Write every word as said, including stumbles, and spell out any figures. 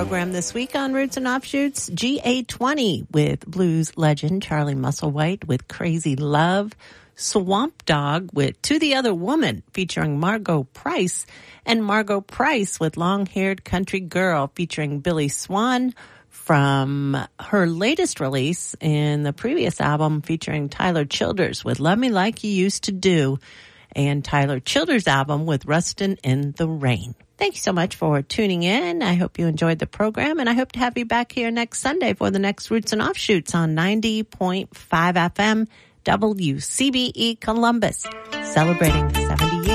program this week on Roots and Offshoots. G A twenty with blues legend Charlie Musselwhite with Crazy Love. Swamp Dog with To the Other Woman featuring Margot Price. And Margot Price with Long-Haired Country Girl featuring Billy Swan from her latest release in the previous album featuring Tyler Childers with Love Me Like You Used to Do. And Tyler Childers' album with Rustin' in the Rain. Thank you so much for tuning in. I hope you enjoyed the program, and I hope to have you back here next Sunday for the next Roots and Offshoots on ninety point five F M W C B E Columbus, celebrating seventy